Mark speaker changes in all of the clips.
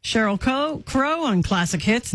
Speaker 1: Cheryl Crow on Classic Hits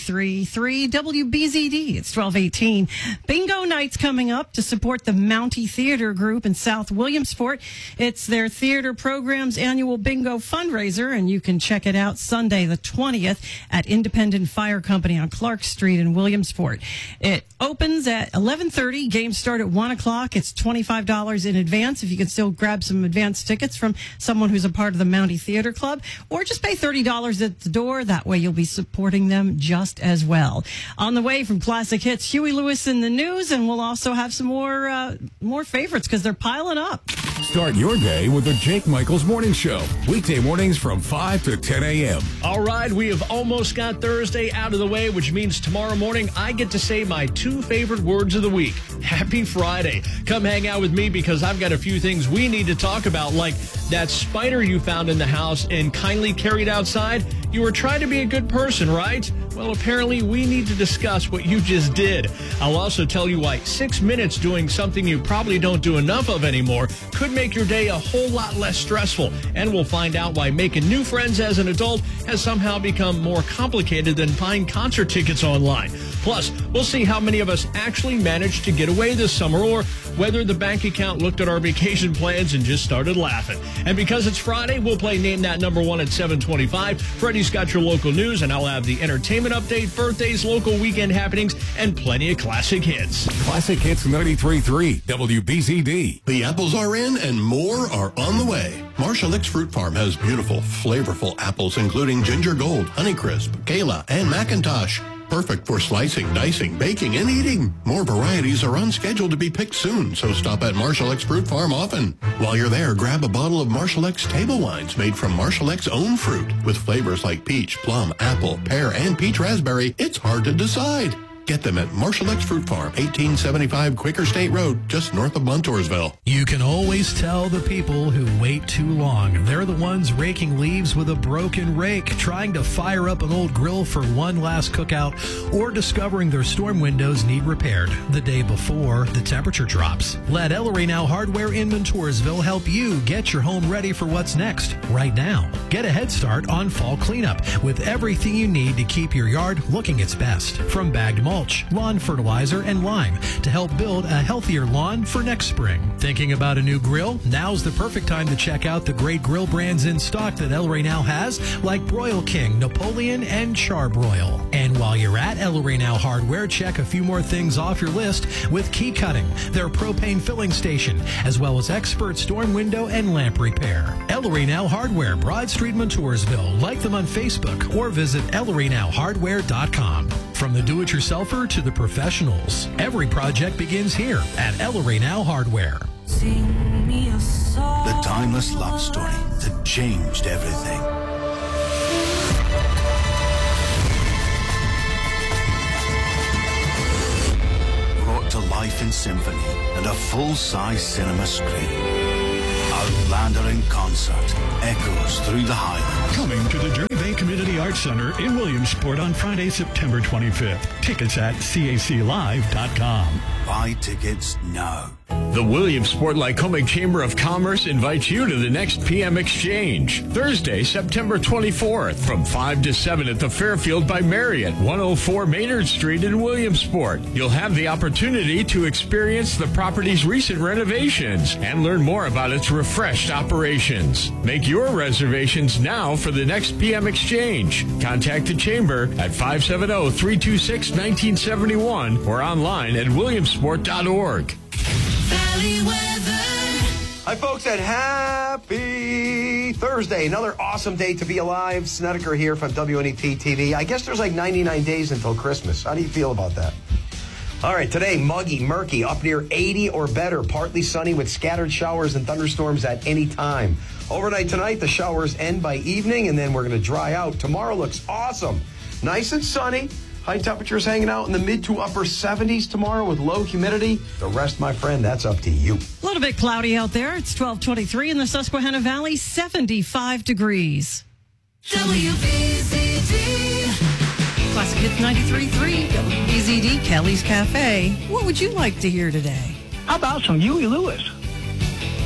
Speaker 1: 93.3 WBZD. It's 12:18. Bingo night's coming up to support the Mountie Theater Group in South Williamsport. It's their theater program's annual bingo fundraiser, and you can check it out Sunday the 20th at Independent Fire Company on Clark Street in Williamsport. It opens at 11:30. Games start at 1 o'clock. It's $25 in advance if you can still grab some advance tickets from someone who's a part of the Mountie Theater Club, or just pay $30 at the door. That way you'll be supporting them just as well. On the way from Classic Hits, Huey Lewis in the news, and we'll also have some more favorites because they're piling up.
Speaker 2: Start your day with the Jake Michaels Morning Show. Weekday mornings from 5 to 10 a.m.
Speaker 3: All right, we have almost got Thursday out of the way, which means tomorrow morning I get to say my two favorite words of the week. Happy Friday. Come hang out with me because I've got a few things we need to talk about, like that spider you found in the house and kindly carried outside. You were trying to be a good person, right? Well, apparently we need to discuss what you just did. I'll also tell you why 6 minutes doing something you probably don't do enough of anymore could make your day a whole lot less stressful. And we'll find out why making new friends as an adult has somehow become more complicated than buying concert tickets online. Plus, we'll see how many of us actually managed to get away this summer, or whether the bank account looked at our vacation plans and just started laughing. And because it's Friday, we'll play Name That Number One at 7:25. Freddie's got your local news, and I'll have the entertainment update, birthdays, local weekend happenings, and plenty of classic hits.
Speaker 2: Classic Hits 93.3 WBZD.
Speaker 4: The apples are in and more are on the way. Marshall X Fruit Farm has beautiful, flavorful apples, including Ginger Gold, Honeycrisp, Gala, and Macintosh. Perfect for slicing, dicing, baking, and eating. More varieties are on schedule to be picked soon, so stop at Marshall X Fruit Farm often. While you're there, grab a bottle of Marshall X table wines made from Marshall X's own fruit. With flavors like peach, plum, apple, pear, and peach raspberry, it's hard to decide. Get them at Marshall X Fruit Farm, 1875 Quaker State Road, just north of Montoursville.
Speaker 5: You can always tell the people who wait too long. They're the ones raking leaves with a broken rake, trying to fire up an old grill for one last cookout, or discovering their storm windows need repaired the day before the temperature drops. Let Ellery Now Hardware in Montoursville help you get your home ready for what's next right now. Get a head start on fall cleanup with everything you need to keep your yard looking its best, from bagged mulch, lawn fertilizer, and lime to help build a healthier lawn for next spring. Thinking about a new grill? Now's the perfect time to check out the great grill brands in stock that Ellery Now has, like Broil King, Napoleon, and Charbroil. And while you're at Ellery Now Hardware, check a few more things off your list with Key Cutting, their propane filling station, as well as expert storm window and lamp repair. Ellery Now Hardware, Broad Street, Montoursville. Like them on Facebook or visit ElleryNowHardware.com. From the do-it-yourselfer to the professionals, every project begins here at Ellery Now Hardware.
Speaker 6: Sing me a song.
Speaker 7: The timeless love story that changed everything. Brought to life in symphony and a full-size cinema screen. Outlander in concert echoes through the Highlands.
Speaker 8: Coming to the Journey Bay Community Arts Center in Williamsport on Friday, September 25th. Tickets at caclive.com.
Speaker 7: Buy tickets now.
Speaker 3: The Williamsport Lycoming Chamber of Commerce invites you to the next PM Exchange, Thursday, September 24th, from 5 to 7 at the Fairfield by Marriott, 104 Maynard Street in Williamsport. You'll have the opportunity to experience the property's recent renovations and learn more about its refreshed operations. Make your reservations now for the next PM Exchange. Contact the Chamber at 570-326-1971 or online at williamsport.org.
Speaker 6: Valley weather.
Speaker 9: Hi, folks, and happy Thursday. Another awesome day to be alive. Snedeker here from WNET TV. I guess there's like 99 days until Christmas. How do you feel about that? All right, today, muggy, murky, up near 80 or better. Partly sunny with scattered showers and thunderstorms at any time. Overnight tonight, the showers end by evening, and then we're going to dry out. Tomorrow looks awesome. Nice and sunny. High temperatures hanging out in the mid to upper 70s tomorrow with low humidity. The rest, my friend, that's up to you.
Speaker 1: A little bit cloudy out there. It's 12:23 in the Susquehanna Valley, 75 degrees.
Speaker 6: WBZD.
Speaker 1: Classic Hits 93.3 WBZD, Kelly's Cafe. What would you like to hear today?
Speaker 10: How about some Huey Lewis?